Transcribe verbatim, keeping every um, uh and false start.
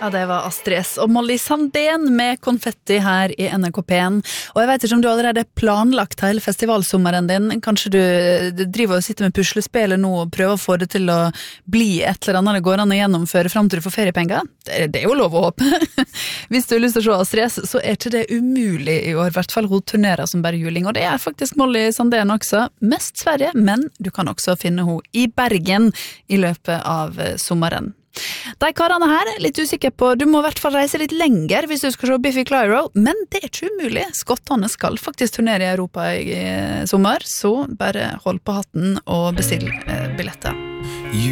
Ja, det var Astrid S og Molly Sandén med konfetti her i N R K P en. Og jeg vet ikke om du allerede har planlagt hele festivalsommeren din. Kanskje du, du driver og sitter med puslespillet nå og prøver å få det til å bli et eller annet det går an å gjennomføre frem til du får feriepenger. Det, det er jo lov å håpe. Hvis du har lyst til å se Astrid S, så er ikke det umulig i år. I hvert fall hun turnerer som bare juling. Og det er faktisk Molly Sandén også. Mest Sverige, men du kan også finne henne i Bergen i løpet av sommeren. De karene her er litt usikker på, du må i hvert fall reise litt lenger hvis du skal se Biffy Clyro, men det er ikke umulig. Skottene skal faktisk turnere i Europa i sommer, så bare hold på hatten og bestill eh, billetter.